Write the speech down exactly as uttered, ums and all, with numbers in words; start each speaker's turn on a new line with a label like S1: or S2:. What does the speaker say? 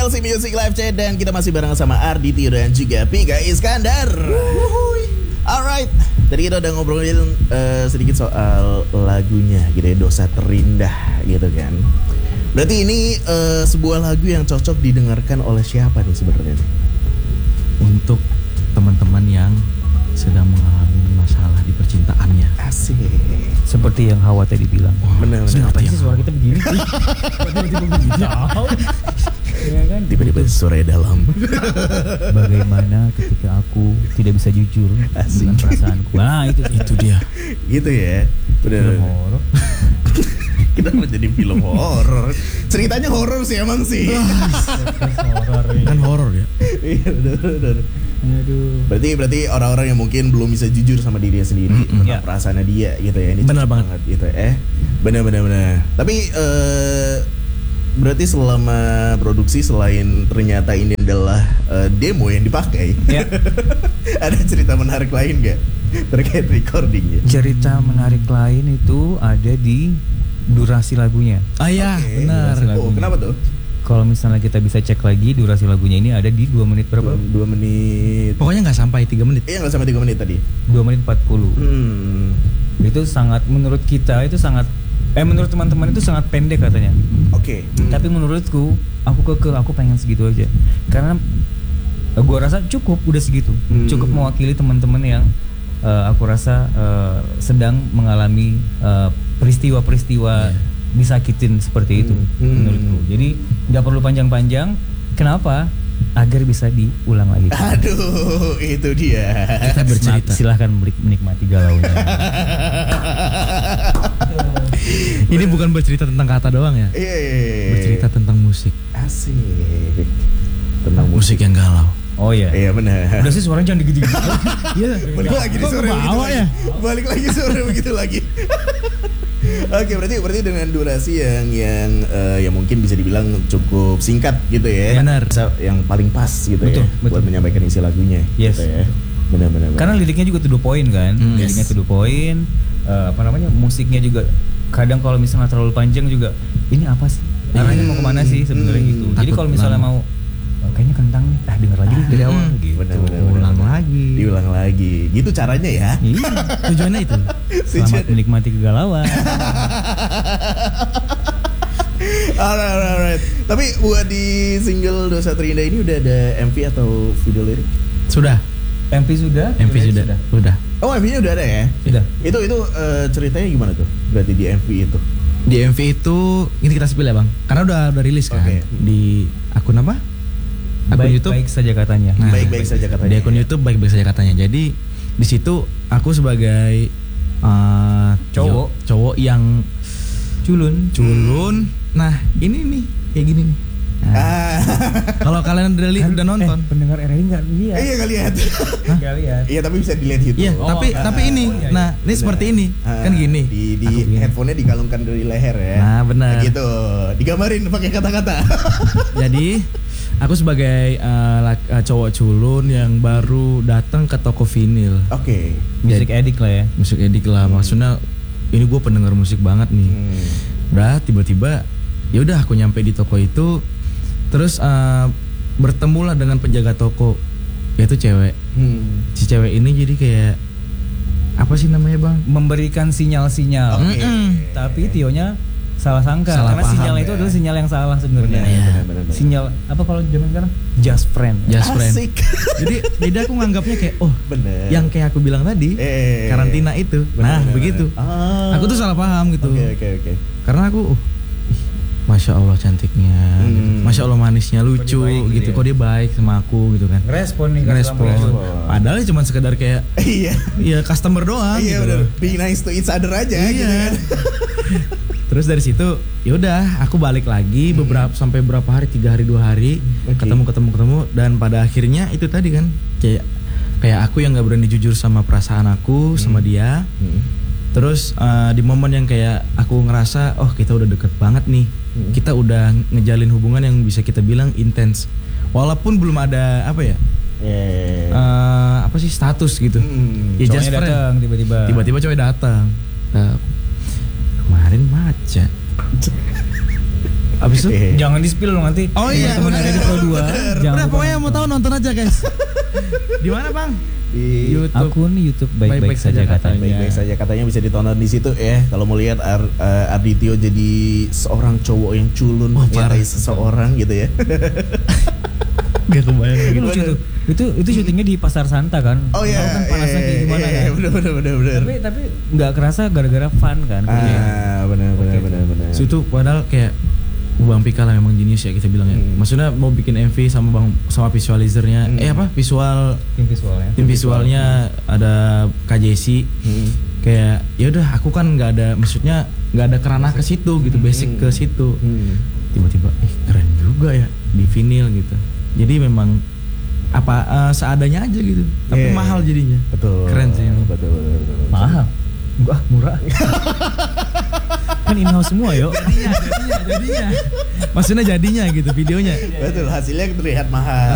S1: masih Music Live Chat dan kita masih bareng sama Ardi Tio dan juga Pika Iskandar. Alright, tadi kita udah ngobrolin uh, sedikit soal lagunya gitu ya, Dosa Terindah gitu kan. Berarti ini uh, sebuah lagu yang cocok didengarkan oleh siapa nih sebenarnya?
S2: Untuk teman-teman yang sedang mengalami masalah di percintaannya.
S1: Asik.
S3: Seperti yang Hawa tadi bilang.
S1: Benar, benar.
S3: Apa sih suara kita begini? Tiba-tiba begini. Ya kan?
S1: Tiba-tiba suara dalam.
S3: Bagaimana ketika aku tidak bisa jujur
S1: Asik.
S3: dengan perasaanku. Nah itu
S2: Itu dia.
S1: Gitu ya. Benar.
S3: film horor.
S1: Kita mau jadi film horor. Ceritanya horor sih emang sih.
S3: Horor.
S2: Kan horor ya.
S1: Iya, benar, benar.
S3: Aduh.
S1: Berarti berarti orang-orang yang mungkin belum bisa jujur sama dirinya sendiri
S2: Mm-mm.
S1: tentang
S3: Ya.
S1: perasaannya dia gitu ya. Ini
S2: Benar
S1: cocok
S2: banget.
S1: gitu eh. Benar benar benar. Tapi eh berarti selama produksi selain ternyata ini adalah eh, demo yang dipakai.
S3: Ya.
S1: Ada cerita menarik lain gak terkait recordingnya?
S3: Cerita menarik lain itu ada di durasi lagunya.
S2: Ah ya,
S1: Oke,
S2: benar.
S3: durasi
S1: Oh,
S3: lagunya.
S1: kenapa tuh?
S3: Kalau misalnya kita bisa cek lagi durasi lagunya ini ada di dua menit
S1: Dua,
S3: berapa?
S1: dua menit.
S2: Pokoknya nggak sampai tiga menit.
S1: Iya nggak sampai tiga menit tadi.
S3: dua menit empat puluh.
S1: Hmm.
S3: Itu sangat, menurut kita itu sangat, eh menurut teman-teman itu sangat pendek katanya.
S1: Oke. Hmm.
S3: Tapi menurutku, aku kekeh, aku pengen segitu aja. Karena eh, gua rasa cukup udah segitu.
S1: Hmm.
S3: Cukup mewakili teman-teman yang eh, aku rasa eh, sedang mengalami eh, peristiwa-peristiwa disakitin seperti itu
S1: Hmm.
S3: menurutku. Jadi nggak perlu panjang-panjang. Kenapa? Agar bisa diulang lagi.
S1: Aduh, itu dia.
S2: Kita bercerita.
S3: Silahkan menikmati galaunya.
S2: Ini bukan bercerita tentang kata doang ya.
S1: Iya, iya, iya.
S2: Bercerita tentang musik.
S1: Asik. Tentang
S2: Musik yang galau.
S3: Oh iya.
S1: Iya benar.
S3: Udah sih suaranya jangan digigit.
S2: Iya.
S1: Balik lagi di sore begitu
S2: bawa
S1: lagi.
S2: ya?
S1: Balik lagi sore begitu lagi. Oke, berarti berarti dengan durasi yang yang eh, yang mungkin bisa dibilang cukup singkat gitu ya.
S2: Benar.
S1: Bisa- Yang paling pas gitu
S3: Betul,
S1: ya
S3: betul.
S1: buat menyampaikan isi lagunya
S3: Yes.
S1: gitu ya. Benar-benar.
S3: Karena liriknya juga to the point kan.
S2: Hmm.
S3: Liriknya
S1: Yes.
S3: to the point. Eh, apa namanya? Musiknya juga kadang kalau misalnya terlalu panjang juga ini apa sih? Arahnya mau kemana sih sebenarnya
S1: Hmm.
S3: gitu. Jadi
S2: Takut
S3: kalau misalnya
S2: lama.
S3: mau oh, kayaknya kentang nih, ah denger lagi deh dari awal
S2: Hmm.
S3: gitu.
S1: Benar-benar.
S2: Ulang lagi.
S1: Diulang lagi. Gitu caranya ya.
S3: Iya.
S2: Tujuannya itu.
S3: Selamat menikmati kegalauan.
S1: Alright, alright, alright. Tapi buat di single Dosa Terindah ini udah ada M V atau video lirik?
S2: Sudah.
S3: M V sudah?
S2: M V sudah. Sudah.
S1: Oh, M V-nya udah ada ya?
S3: Sudah.
S1: Itu itu eh, ceritanya gimana tuh? Berarti di M V itu.
S2: Di M V itu ini kita spill ya bang, karena udah udah rilis kan.
S1: Oke.
S2: Di akun apa? Akun
S3: Baik,
S2: YouTube.
S3: baik saja katanya.
S2: Nah,
S1: Baik-baik saja katanya.
S2: Di akun YouTube baik-baik saja katanya. Jadi di situ aku sebagai uh,
S3: Cowok.
S2: yo- cowok yang
S3: Culun.
S2: culun. Nah ini nih kayak gini nih. Nah,
S1: Ah.
S2: kalau kalian udah, li- udah nonton,
S3: Eh, pendengar R R I nggak lihat.
S1: Iya nggak lihat.
S3: Nggak lihat.
S1: Iya tapi bisa dilihat YouTube.
S2: iya.
S3: Oh,
S2: tapi
S1: ah,
S2: tapi ini,
S3: oh, iya, iya.
S2: nah ini
S1: Benar.
S2: seperti ini,
S1: Ah,
S2: kan gini.
S1: Di di
S2: Aku begini.
S1: headphone-nya dikalungkan dari leher ya.
S2: Nah, benar.
S1: Gitu. Digambarin pakai kata-kata.
S2: Jadi aku sebagai uh, lak- uh, cowok culun yang baru datang ke toko vinil,
S1: Oke.
S3: Music addict lah ya.
S2: musik edik lah. Maksudnya ini gue pendengar musik banget nih.
S1: Hmm.
S2: Udah tiba-tiba ya udah aku nyampe di toko itu, terus uh, bertemulah dengan penjaga toko, yaitu cewek.
S1: Hmm.
S2: Si cewek ini jadi kayak apa sih namanya bang?
S3: Memberikan sinyal-sinyal.
S1: Oke.
S2: Mm-mm.
S3: Tapi Tionya salah sangka
S2: Salah
S3: karena
S2: paham,
S3: sinyal
S1: ya.
S3: itu adalah sinyal yang salah sebenarnya.
S1: Benar,
S2: Iya.
S1: benar, benar, benar.
S3: Sinyal apa kalau zaman sekarang? Just friend.
S2: Just friend.
S1: Asik.
S2: Jadi jadi aku nganggapnya kayak oh
S1: Bener.
S2: yang kayak aku bilang tadi
S1: Eh.
S2: karantina itu.
S1: Benar,
S2: Nah
S1: benar,
S2: begitu.
S1: benar. Ah.
S2: Aku tuh salah paham gitu.
S1: Oke oke oke.
S2: Karena aku uh, ih, Masya Allah cantiknya
S1: Hmm.
S2: gitu. Masya Allah manisnya lucu
S3: Kok dia baik
S2: gitu.
S3: gitu ya?
S2: Kok dia baik sama aku gitu kan.
S3: Respon nih
S2: Ngerespon.
S1: respon.
S2: Padahal ya cuma sekedar kayak
S1: Iya.
S2: ya customer doang
S1: Iya
S2: gitu
S1: benar.
S2: loh.
S1: Be nice to each other aja
S2: Iya.
S1: gitu kan.
S2: Terus dari situ yaudah aku balik lagi beberapa sampai berapa hari, tiga hari dua hari
S1: Oke.
S2: ketemu ketemu ketemu dan pada akhirnya itu tadi kan kayak kayak aku yang nggak berani jujur sama perasaan aku sama dia.
S1: Hmm.
S2: Terus uh, di momen yang kayak aku ngerasa oh kita udah deket banget nih,
S1: Hmm.
S2: kita udah ngejalin hubungan yang bisa kita bilang intens, walaupun belum ada apa ya
S1: Eh.
S2: uh, apa sih status gitu.
S1: Hmm.
S2: Ya just
S3: Cowoknya
S2: friend.
S3: datang tiba-tiba.
S2: Tiba-tiba cewek datang. Nah, kemarin maca. Abis itu
S1: Eh.
S3: Jangan di-spill dong nanti.
S2: Oh iya.
S3: Teman ada di Pro dua. Jangan
S2: udah
S3: lupa
S2: pokoknya mau
S3: nonton.
S2: tahu nonton aja guys. Di mana bang?
S1: Di
S2: YouTube.
S3: Akun YouTube baik-baik
S2: Baik-baik
S3: saja
S2: saja
S3: katanya.
S1: baik-baik saja katanya bisa ditonton di situ ya. Kalau mau lihat Ar, uh, Arditio jadi seorang cowok yang culun
S2: Wah,
S1: menyarai
S2: parah.
S1: seseorang gitu ya.
S2: Gak kebayang
S3: Itu
S2: gitu.
S3: lucu tuh. Itu itu syutingnya di Pasar Santa kan.
S1: Oh iya.
S3: Tahu kan panasnya kayak gimana
S1: iya,
S3: kan.
S1: Bener bener bener bener.
S3: Tapi tapi nggak kerasa gara-gara fun kan.
S1: Ah bener bener
S3: Oke.
S1: bener bener.
S2: So, itu padahal kayak Bang Pika lah memang jenius ya kita bilang ya.
S1: Hmm.
S2: Maksudnya mau bikin M V sama Bang sama visualizernya.
S1: Hmm.
S2: Eh apa? Visual
S3: Tim visualnya.
S2: tim visualnya ada K J C.
S1: Hmm.
S2: Kayak ya udah aku kan nggak ada maksudnya nggak ada kerana ke situ gitu, basic ke situ.
S1: Hmm.
S2: Tiba-tiba eh keren juga ya di vinyl gitu. Jadi memang apa eh, seadanya aja gitu. Tapi
S1: Yeah.
S2: mahal jadinya.
S1: Betul.
S2: Keren sih emang.
S1: Betul betul betul. betul.
S3: Mahal. Enggak, murah. Kan in-house semua yuk.
S2: Jadinya, jadinya, jadinya. Maksudnya jadinya gitu videonya.
S1: Betul hasilnya terlihat mahal.